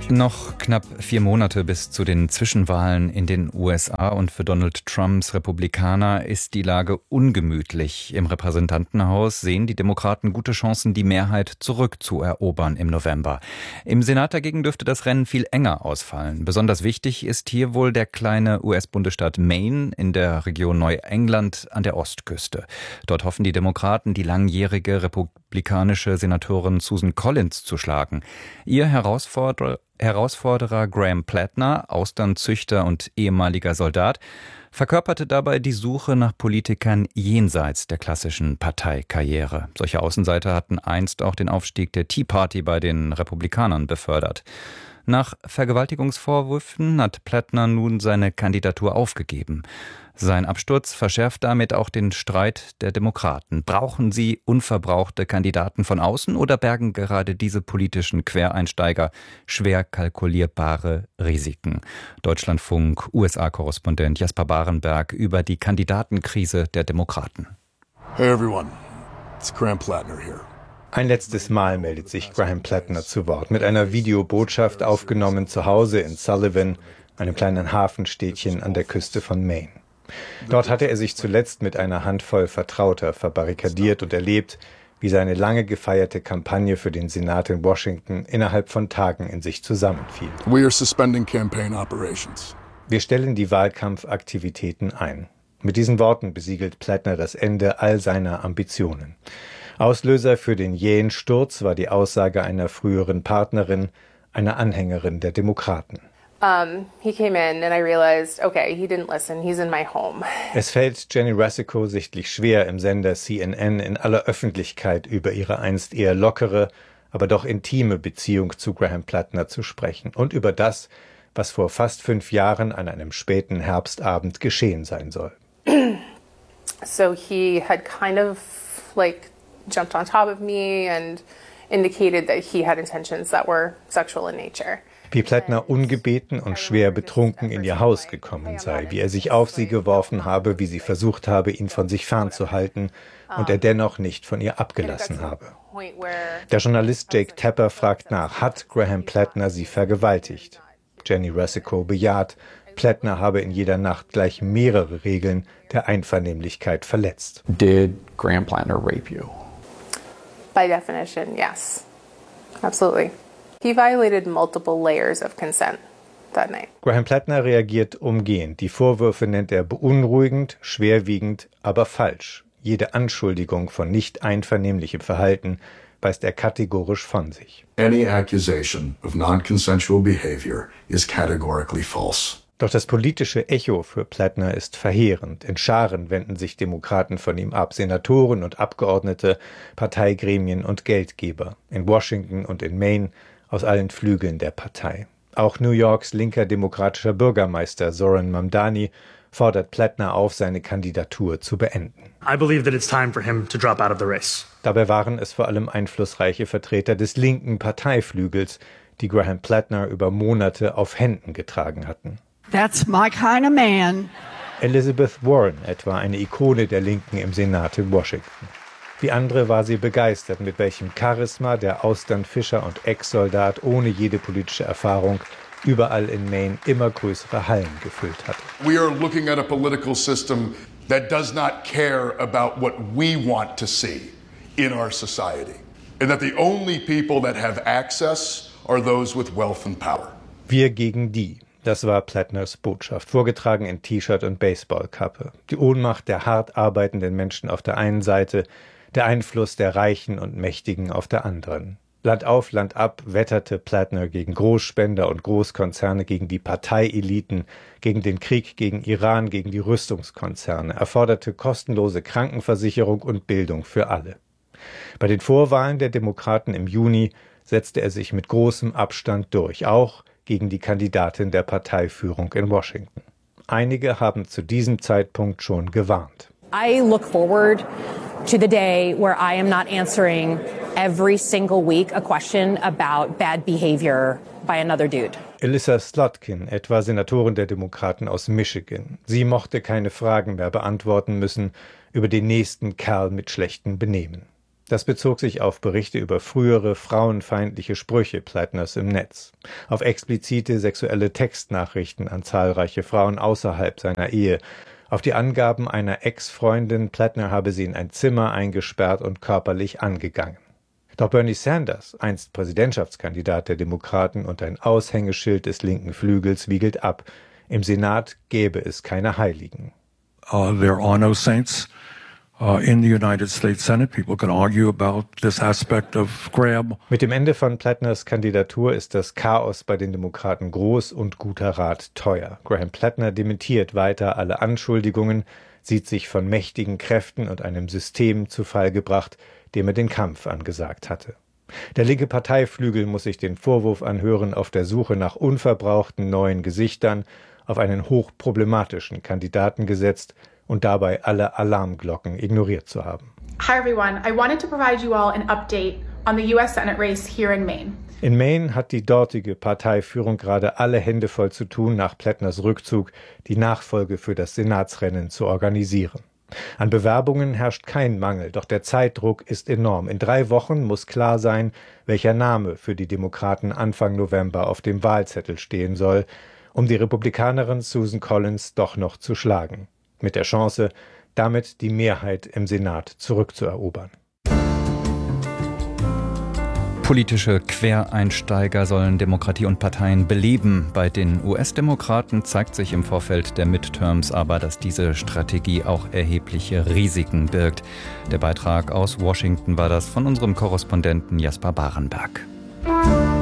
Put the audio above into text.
Noch knapp 4 Monate bis zu den Zwischenwahlen in den USA und für Donald Trumps Republikaner ist die Lage ungemütlich. Im Repräsentantenhaus sehen die Demokraten gute Chancen, die Mehrheit zurückzuerobern im November. Im Senat dagegen dürfte das Rennen viel enger ausfallen. Besonders wichtig ist hier wohl der kleine US-Bundesstaat Maine in der Region Neuengland an der Ostküste. Dort hoffen die Demokraten, die langjährige republikanische Senatorin Susan Collins zu schlagen. Ihr Herausforderer Graham Plattner, Austernzüchter und ehemaliger Soldat, verkörperte dabei die Suche nach Politikern jenseits der klassischen Parteikarriere. Solche Außenseiter hatten einst auch den Aufstieg der Tea Party bei den Republikanern befördert. Nach Vergewaltigungsvorwürfen hat Plattner nun seine Kandidatur aufgegeben. Sein Absturz verschärft damit auch den Streit der Demokraten. Brauchen sie unverbrauchte Kandidaten von außen oder bergen gerade diese politischen Quereinsteiger schwer kalkulierbare Risiken? Deutschlandfunk USA-Korrespondent Jasper Barenberg über die Kandidatenkrise der Demokraten. Hey everyone, it's Graham Plattner here. Ein letztes Mal meldet sich Graham Plattner zu Wort, mit einer Videobotschaft aufgenommen zu Hause in Sullivan, einem kleinen Hafenstädtchen an der Küste von Maine. Dort hatte er sich zuletzt mit einer Handvoll Vertrauter verbarrikadiert und erlebt, wie seine lange gefeierte Kampagne für den Senat in Washington innerhalb von Tagen in sich zusammenfiel. We are suspending campaign operations. Wir stellen die Wahlkampfaktivitäten ein. Mit diesen Worten besiegelt Plattner das Ende all seiner Ambitionen. Auslöser für den jähen Sturz war die Aussage einer früheren Partnerin, einer Anhängerin der Demokraten. He came in and I realized, okay, he didn't listen, he's in my home. Es fällt Jenny Rasico sichtlich schwer, im Sender CNN in aller Öffentlichkeit über ihre einst eher lockere, aber doch intime Beziehung zu Graham Plattner zu sprechen und über das, was vor fast 5 Jahren an einem späten Herbstabend geschehen sein soll. So he had kind of jumped on top of me and indicated that he had intentions that were sexual in nature. Wie Plattner ungebeten und schwer betrunken in ihr Haus gekommen sei, wie er sich auf sie geworfen habe, wie sie versucht habe, ihn von sich fernzuhalten und er dennoch nicht von ihr abgelassen habe. Der Journalist Jake Tapper fragt nach, hat Graham Plattner sie vergewaltigt? Jenny Rasico bejaht, Plattner habe in jeder Nacht gleich mehrere Regeln der Einvernehmlichkeit verletzt. Did Graham Plattner rape you? By definition, yes. Absolutely. He violated multiple layers of consent that night. Graham Plattner reagiert umgehend. Die Vorwürfe nennt er beunruhigend, schwerwiegend, aber falsch. Jede Anschuldigung von nicht einvernehmlichem Verhalten weist er kategorisch von sich. Any accusation of non-consensual behavior is categorically false. Doch das politische Echo für Plattner ist verheerend. In Scharen wenden sich Demokraten von ihm ab, Senatoren und Abgeordnete, Parteigremien und Geldgeber. In Washington und in Maine aus allen Flügeln der Partei. Auch New Yorks linker demokratischer Bürgermeister Zoran Mamdani fordert Plattner auf, seine Kandidatur zu beenden. I believe that it's time for him to drop out of the race. Dabei waren es vor allem einflussreiche Vertreter des linken Parteiflügels, die Graham Plattner über Monate auf Händen getragen hatten. That's my kind of man. Elizabeth Warren etwa, eine Ikone der Linken im Senat in Washington. Wie andere war sie begeistert, mit welchem Charisma der Austernfischer und Ex-Soldat ohne jede politische Erfahrung überall in Maine immer größere Hallen gefüllt hatte. We are looking at a political system that does not care about what we want to see in our society. And that the only people that have access are those with wealth and power. Wir gegen die. Das war Plattners Botschaft, vorgetragen in T-Shirt und Baseballkappe. Die Ohnmacht der hart arbeitenden Menschen auf der einen Seite, der Einfluss der Reichen und Mächtigen auf der anderen. Land auf, Land ab wetterte Plattner gegen Großspender und Großkonzerne, gegen die Parteieliten, gegen den Krieg gegen Iran, gegen die Rüstungskonzerne. Er forderte kostenlose Krankenversicherung und Bildung für alle. Bei den Vorwahlen der Demokraten im Juni setzte er sich mit großem Abstand durch, auch gegen die Kandidatin der Parteiführung in Washington. Einige haben zu diesem Zeitpunkt schon gewarnt. I look forward to the day where I am not answering every single week a question about bad behavior by another dude. Elissa Slotkin, etwa Senatorin der Demokraten aus Michigan. Sie mochte keine Fragen mehr beantworten müssen über den nächsten Kerl mit schlechtem Benehmen. Das bezog sich auf Berichte über frühere frauenfeindliche Sprüche Platners im Netz, auf explizite sexuelle Textnachrichten an zahlreiche Frauen außerhalb seiner Ehe, auf die Angaben einer Ex-Freundin, Platner habe sie in ein Zimmer eingesperrt und körperlich angegangen. Doch Bernie Sanders, einst Präsidentschaftskandidat der Demokraten und ein Aushängeschild des linken Flügels, wiegelt ab. Im Senat gäbe es keine Heiligen. There are no saints in the United States Senate. People can argue about this aspect of Graham. Mit dem Ende von Platners Kandidatur ist das Chaos bei den Demokraten groß und guter Rat teuer. Graham Platner dementiert weiter alle Anschuldigungen, sieht sich von mächtigen Kräften und einem System zu Fall gebracht, dem er den Kampf angesagt hatte. Der linke Parteiflügel muss sich den Vorwurf anhören, auf der Suche nach unverbrauchten neuen Gesichtern auf einen hochproblematischen Kandidaten gesetzt und dabei alle Alarmglocken ignoriert zu haben. Hi everyone, I wanted to provide you all an update on the US Senate race here in Maine. In Maine hat die dortige Parteiführung gerade alle Hände voll zu tun, nach Platners Rückzug die Nachfolge für das Senatsrennen zu organisieren. An Bewerbungen herrscht kein Mangel, doch der Zeitdruck ist enorm. In 3 Wochen muss klar sein, welcher Name für die Demokraten Anfang November auf dem Wahlzettel stehen soll, um die Republikanerin Susan Collins doch noch zu schlagen. Mit der Chance, damit die Mehrheit im Senat zurückzuerobern. Politische Quereinsteiger sollen Demokratie und Parteien beleben. Bei den US-Demokraten zeigt sich im Vorfeld der Midterms aber, dass diese Strategie auch erhebliche Risiken birgt. Der Beitrag aus Washington war das von unserem Korrespondenten Jasper Barenberg.